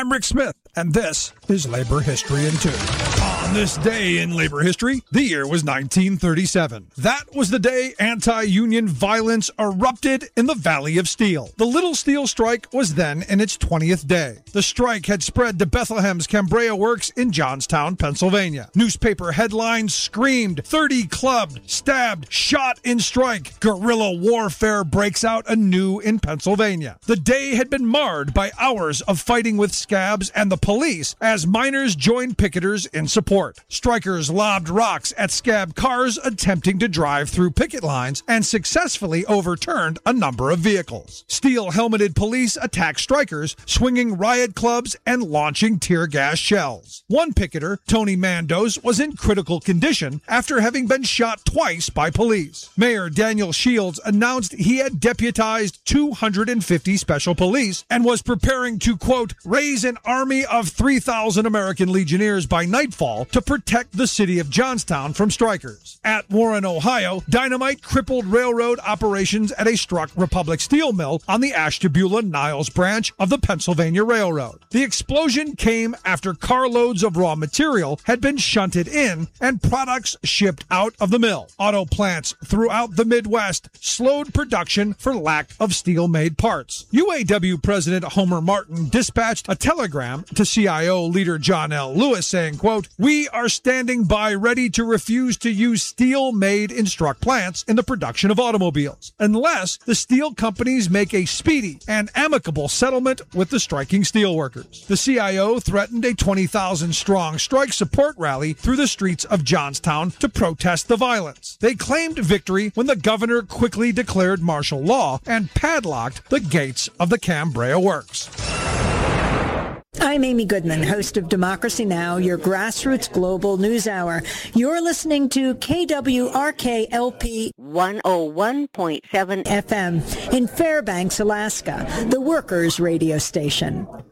I'm Rick Smith, and this is Labor History in 2. On this day in labor history, the year was 1937. That was the day anti-union violence erupted in the Valley of Steel. The Little Steel Strike was then in its 20th day. The strike had spread to Bethlehem's Cambria Works in Johnstown, Pennsylvania. Newspaper headlines screamed, 30 clubbed, stabbed, shot in strike. Guerrilla warfare breaks out anew in Pennsylvania. The day had been marred by hours of fighting with scabs and the police as miners joined picketers in support. Strikers lobbed rocks at scab cars attempting to drive through picket lines and successfully overturned a number of vehicles. Steel-helmeted police attacked strikers, swinging riot clubs and launching tear gas shells. One picketer, Tony Mandos, was in critical condition after having been shot twice by police. Mayor Daniel Shields announced he had deputized 250 special police and was preparing to, quote, raise an army of 3,000 American Legionnaires by nightfall to protect the city of Johnstown from strikers. At Warren, Ohio, dynamite crippled railroad operations at a struck Republic Steel Mill on the Ashtabula-Niles branch of the Pennsylvania Railroad. The explosion came after carloads of raw material had been shunted in and products shipped out of the mill. Auto plants throughout the Midwest slowed production for lack of steel-made parts. UAW President Homer Martin dispatched a telegram to CIO leader John L. Lewis saying, quote, we are standing by ready to refuse to use steel made in struck plants in the production of automobiles, unless the steel companies make a speedy and amicable settlement with the striking steelworkers. The CIO threatened a 20,000-strong strike support rally through the streets of Johnstown to protest the violence. They claimed victory when the governor quickly declared martial law and padlocked the gates of the Cambria Works. I'm Amy Goodman, host of Democracy Now!, your grassroots global news hour. You're listening to KWRK-LP 101.7 FM in Fairbanks, Alaska, the workers' radio station.